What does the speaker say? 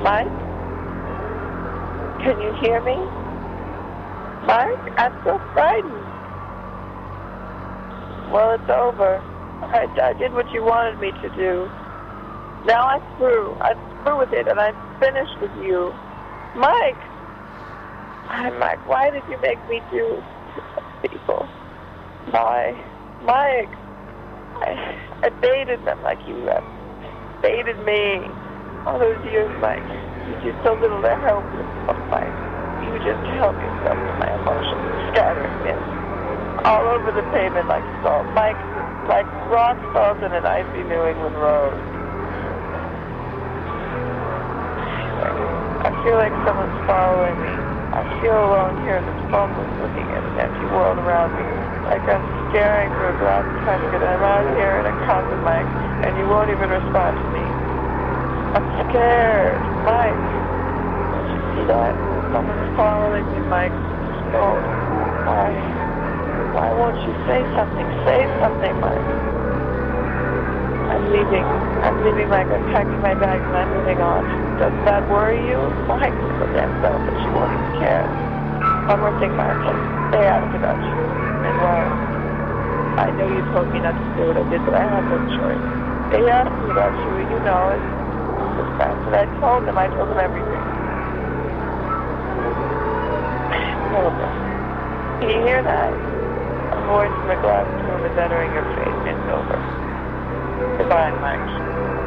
Mike? Can you hear me? Mike, I'm so frightened. Well, it's over. I did what you wanted me to do. Now I'm through. I'm through with it, and I'm finished with you. Mike! Mike, why did you make me do this to people? Why? Mike! I baited them like you have baited me. All those years, Mike. You did so little to help yourself, Mike. You just help yourself to my emotions, scattering them all over the pavement like salt. Mike, like rock salt in an icy New England road. I feel like someone's following me. I feel alone here in this phoneless looking at an empty world around me. Like I'm staring through a glass casket and I'm out here in a coffin, Mike, and you won't even respond to me. I'm scared, Mike. Don't you see that? Someone's following me, Mike. Oh, why won't you say something? Say something, Mike. I'm leaving, Mike. I'm packing my bags and I'm moving on. Doesn't that worry you? Mike, so damn selfish. You won't even care. One more thing, Mike. They asked about you. And well, I know you told me not to do what I did, but I had no choice. They asked me about you, and you know it. The fact that I told them everything. Hilda, can you hear that? A voice from a glass tomb is entering your face. It's over. Goodbye, Mike.